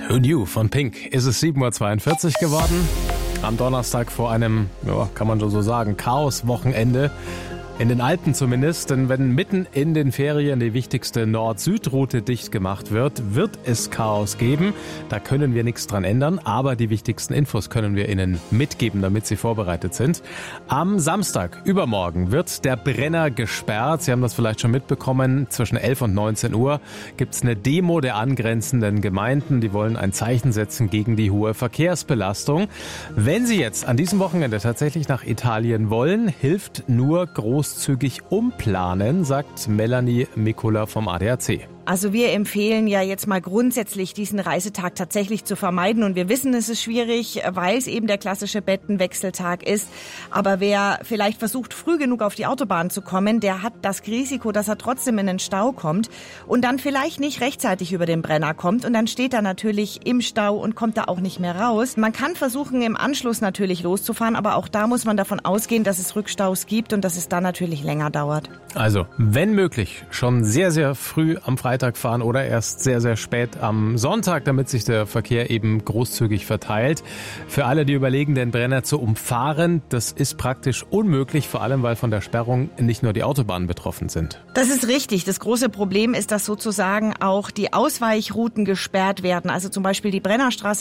Who Knew von Pink. Ist es 7.42 Uhr geworden. Am Donnerstag vor einem, kann man schon so sagen, Chaos-Wochenende. In den Alpen zumindest, denn wenn mitten in den Ferien die wichtigste Nord-Süd-Route dicht gemacht wird, wird es Chaos geben. Da können wir nichts dran ändern, aber die wichtigsten Infos können wir Ihnen mitgeben, damit Sie vorbereitet sind. Am Samstag, übermorgen, wird der Brenner gesperrt. Sie haben das vielleicht schon mitbekommen. Zwischen 11 und 19 Uhr gibt es eine Demo der angrenzenden Gemeinden. Die wollen ein Zeichen setzen gegen die hohe Verkehrsbelastung. Wenn Sie jetzt an diesem Wochenende tatsächlich nach Italien wollen, hilft nur großzügig umplanen, sagt Melanie Mikula vom ADAC. Also wir empfehlen ja jetzt mal grundsätzlich, diesen Reisetag tatsächlich zu vermeiden. Und wir wissen, es ist schwierig, weil es eben der klassische Bettenwechseltag ist. Aber wer vielleicht versucht, früh genug auf die Autobahn zu kommen, der hat das Risiko, dass er trotzdem in den Stau kommt und dann vielleicht nicht rechtzeitig über den Brenner kommt. Und dann steht er natürlich im Stau und kommt da auch nicht mehr raus. Man kann versuchen, im Anschluss natürlich loszufahren, aber auch da muss man davon ausgehen, dass es Rückstaus gibt und dass es dann natürlich länger dauert. Also, wenn möglich, schon sehr, sehr früh am Freitag fahren oder erst sehr, sehr spät am Sonntag, damit sich der Verkehr eben großzügig verteilt. Für alle, die überlegen, den Brenner zu umfahren, das ist praktisch unmöglich, vor allem, weil von der Sperrung nicht nur die Autobahnen betroffen sind. Das ist richtig. Das große Problem ist, dass sozusagen auch die Ausweichrouten gesperrt werden. Also zum Beispiel die Brennerstraße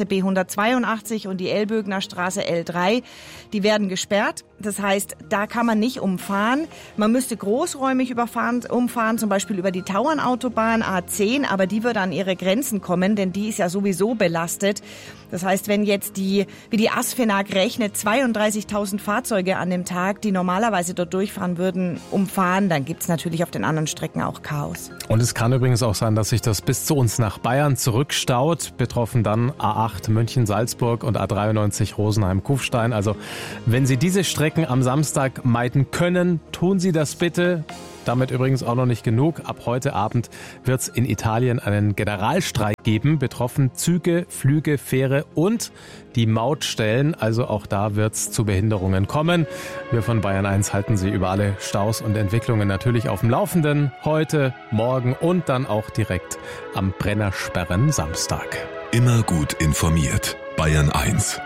B182 und die Elbögener Straße L3, die werden gesperrt. Das heißt, da kann man nicht umfahren. Man müsste großräumig umfahren, zum Beispiel über die Tauernautobahn A10, aber die wird an ihre Grenzen kommen, denn die ist ja sowieso belastet. Das heißt, wenn jetzt wie die ASFINAG rechnet, 32.000 Fahrzeuge an dem Tag, die normalerweise dort durchfahren würden, umfahren, dann gibt es natürlich auf den anderen Strecken auch Chaos. Und es kann übrigens auch sein, dass sich das bis zu uns nach Bayern zurückstaut. Betroffen dann A8 München-Salzburg und A93 Rosenheim-Kufstein. Also wenn Sie diese Strecken am Samstag meiden können, tun Sie das bitte. Damit übrigens auch noch nicht genug. Ab heute Abend wird es in Italien einen Generalstreik geben. Betroffen Züge, Flüge, Fähre und die Mautstellen. Also auch da wird es zu Behinderungen kommen. Wir von Bayern 1 halten Sie über alle Staus und Entwicklungen natürlich auf dem Laufenden. Heute, morgen und dann auch direkt am Brennersperren Samstag. Immer gut informiert. Bayern 1.